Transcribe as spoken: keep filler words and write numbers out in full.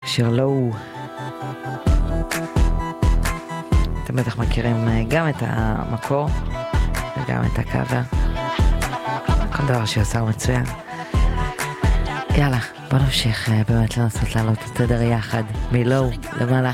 שיר לואו. אתם בטח מכירים גם את המקור וגם את הקאבר. כל דבר שעושה הוא מצוין. יאללה, בוא נמשיך באמת לנסות לעלות את תדר יחד מלואו למעלה.